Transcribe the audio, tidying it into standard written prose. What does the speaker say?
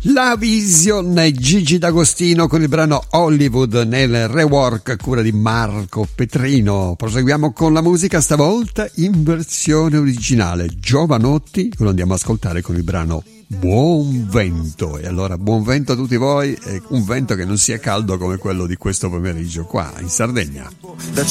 La Vision, Gigi D'Agostino con il brano Hollywood nel rework a cura di Marco Petrino. Proseguiamo con la musica, stavolta in versione originale. Giovanotti lo andiamo a ascoltare con il brano Buon Vento. E allora buon vento a tutti voi, e un vento che non sia caldo come quello di questo pomeriggio qua in Sardegna.